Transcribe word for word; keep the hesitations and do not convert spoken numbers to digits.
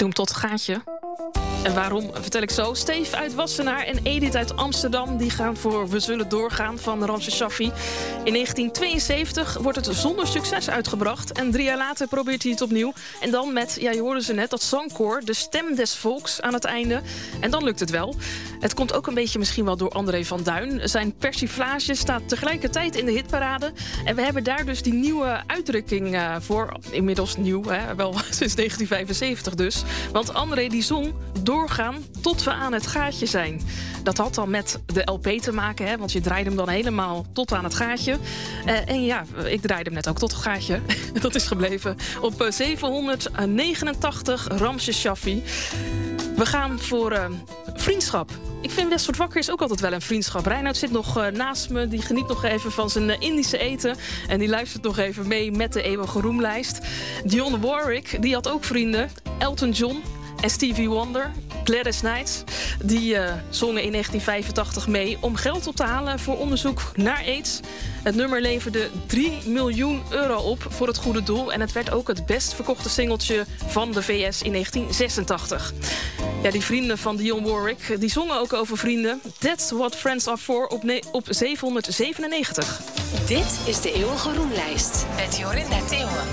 doe hem tot het gaatje. En waarom, vertel ik zo. Steve uit Wassenaar en Edith uit Amsterdam... die gaan voor We Zullen Doorgaan van Ramses Shaffi. In negentien tweeënzeventig wordt het zonder succes uitgebracht. En drie jaar later probeert hij het opnieuw. En dan met, ja, je hoorde ze net, dat zangkoor... de stem des volks aan het einde. En dan lukt het wel. Het komt ook een beetje misschien wel door André van Duin. Zijn persiflage staat tegelijkertijd in de hitparade. En we hebben daar dus die nieuwe uitdrukking uh, voor. Inmiddels nieuw, hè? Wel sinds negentien vijfenzeventig dus. Want André die zong... doorgaan tot we aan het gaatje zijn. Dat had dan met de L P te maken, hè, want je draaide hem dan helemaal tot aan het gaatje. Uh, en ja, ik draaide hem net ook tot het gaatje. Dat is gebleven. Op uh, zevenhonderdnegenentachtig Ramses Shaffi. We gaan voor uh, vriendschap. Ik vind Westvoort Wakker is ook altijd wel een vriendschap. Reinoud zit nog uh, naast me. Die geniet nog even van zijn uh, Indische eten. En die luistert nog even mee met de eeuwige roemlijst. Dionne Warwick, die had ook vrienden. Elton John en Stevie Wonder, Gladys Knight, die uh, zongen in negentien vijfentachtig mee om geld op te halen voor onderzoek naar aids. Het nummer leverde drie miljoen euro op voor het goede doel. En het werd ook het best verkochte singeltje van de V S in negentien zesentachtig. Ja, die vrienden van Dionne Warwick, die zongen ook over vrienden. That's what friends are for op, ne- op zevenhonderdzevenennegentig. Dit is de eeuwige roemlijst met Jorinda Theeuwen.